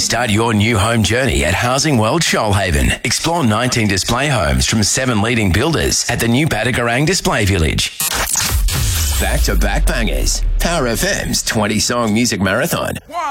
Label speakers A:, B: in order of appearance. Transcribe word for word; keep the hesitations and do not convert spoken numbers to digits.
A: Start your new home journey at Housing World Shoalhaven. Explore nineteen display homes from seven leading builders at the new Batagarang Display Village. Back to back bangers. Power F M's twenty song music marathon.